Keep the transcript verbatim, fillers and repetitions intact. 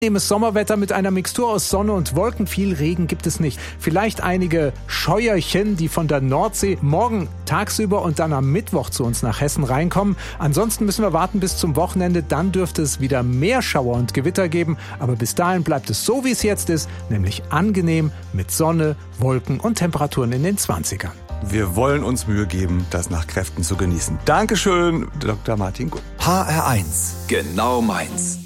Angenehmes Sommerwetter mit einer Mixtur aus Sonne und Wolken. Viel Regen gibt es nicht. Vielleicht einige Scheuerchen, die von der Nordsee morgen tagsüber und dann am Mittwoch zu uns nach Hessen reinkommen. Ansonsten müssen wir warten bis zum Wochenende. Dann dürfte es wieder mehr Schauer und Gewitter geben. Aber bis dahin bleibt es so, wie es jetzt ist, nämlich angenehm mit Sonne, Wolken und Temperaturen in den zwanzigern. Wir wollen uns Mühe geben, das nach Kräften zu genießen. Dankeschön, Doktor Martin Gutt. H R eins. Genau meins.